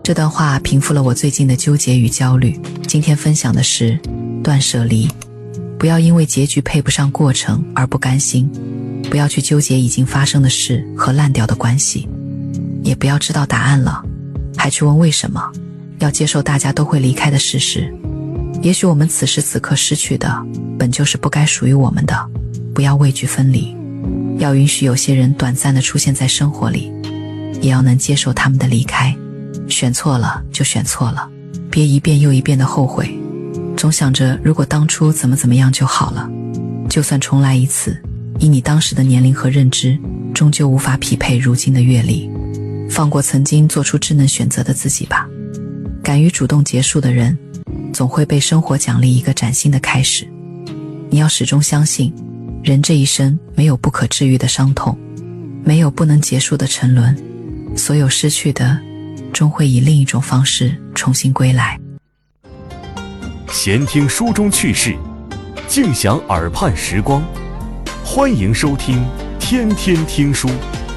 这段话平复了我最近的纠结与焦虑。今天分享的是断舍离，不要因为结局配不上过程而不甘心，不要去纠结已经发生的事和烂掉的关系，也不要知道答案了还去问为什么，要接受大家都会离开的事实。也许我们此时此刻失去的本就是不该属于我们的，不要畏惧分离，要允许有些人短暂地出现在生活里，也要能接受他们的离开。选错了就选错了，别一遍又一遍的后悔，总想着如果当初怎么样就好了。就算重来一次，以你当时的年龄和认知，终究无法匹配如今的阅历。放过曾经做出智能选择的自己吧。敢于主动结束的人，总会被生活奖励一个崭新的开始。你要始终相信，人这一生没有不可治愈的伤痛，没有不能结束的沉沦，所有失去的终会以另一种方式重新归来。 闲听书中趣事，静享耳畔时光，欢迎收听天天听书。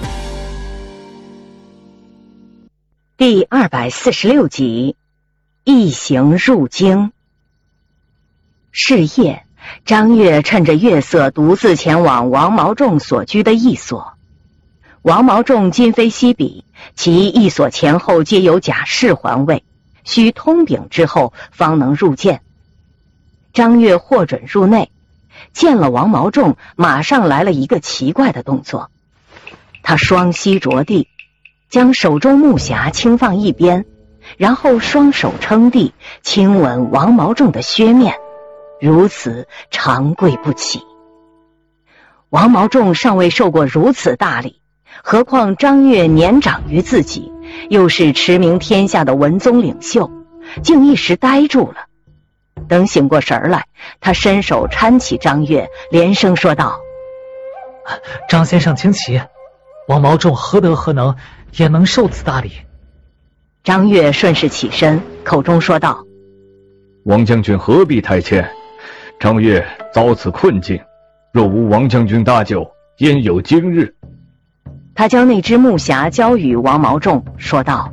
第246集，一行入京。是夜，张悦趁着月色独自前往王毛仲所居的驿所。王毛仲今非昔比，其驿所前后皆有甲士环卫，需通禀之后方能入见。张悦获准入内，见了王毛仲，马上来了一个奇怪的动作。他双膝着地，将手中木匣轻放一边，然后双手撑地，亲吻王毛仲的靴面，如此长跪不起。王毛仲尚未受过如此大礼，何况张悦年长于自己，又是驰名天下的文宗领袖，竟一时呆住了。等醒过神来，他伸手搀起张悦，连声说道： 张先生请起，王毛仲何德何能，也能受此大礼。 张悦顺势起身，口中说道： 王将军何必太谦，张悦遭此困境，若无王将军搭救，焉有今日。 他将那只木匣交与王毛仲，说道：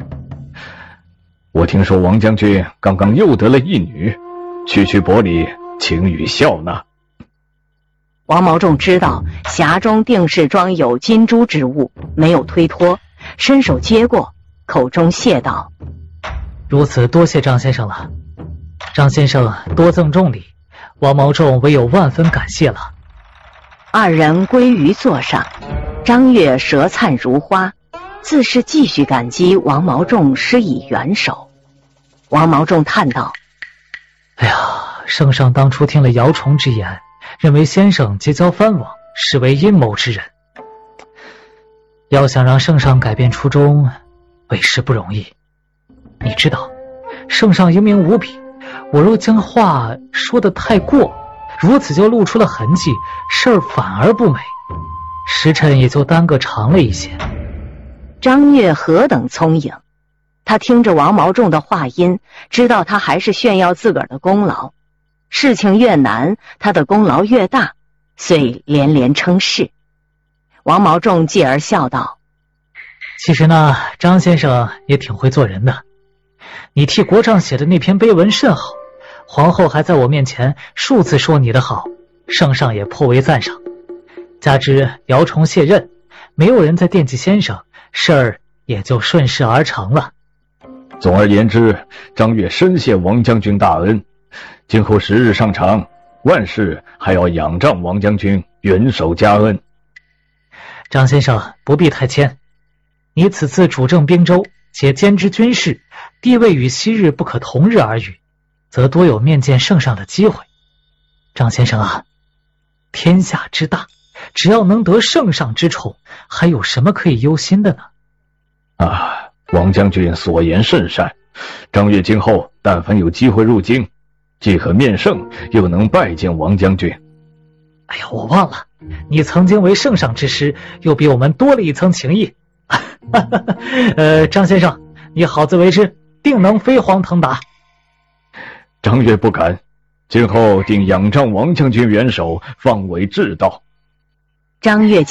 我听说王将军刚刚又得了一女，区薄礼，请予笑纳。 王毛仲知道匣中定是装有金珠之物，没有推脱，伸手接过，口中谢道： 如此多谢张先生了，张先生多赠重礼，王毛仲唯有万分感谢了。 二人归于座上，张悦舌灿如花，自是继续感激王毛仲施以援手。王毛仲叹道： 哎呀，圣上当初听了姚崇之言，认为先生结交藩王，实为阴谋之人。要想让圣上改变初衷，为时不容易。你知道，圣上英明无比，我若将话说得太过，如此就露出了痕迹，事儿反而不美，时辰也就耽搁长了一些。 张悦何等聪颖，他听着王毛仲的话音，知道他还是炫耀自个儿的功劳，事情越难，他的功劳越大，遂连连称是。王毛仲继而笑道： 其实呢，张先生也挺会做人的，你替国丈写的那篇碑文甚好，皇后还在我面前数次说你的好，圣上也颇为赞赏。加之姚崇卸任，没有人再惦记先生，事儿也就顺势而成了。 总而言之，张悦深谢王将军大恩，今后时日尚长，万事还要仰仗王将军援手加恩。 张先生不必太谦，你此次主政并州，且兼之军事，地位与昔日不可同日而语，则多有面见圣上的机会。张先生啊，天下之大，只要能得圣上之宠，还有什么可以忧心的呢？ 王将军所言甚善，张悦今后但凡有机会入京，既可面圣，又能拜见王将军。 哎呀，我忘了，你曾经为圣上之师，又比我们多了一层情谊。张先生，你好自为之，定能飞黄腾达。 张悦不敢，今后定仰仗王将军援手，方为至道。 张悦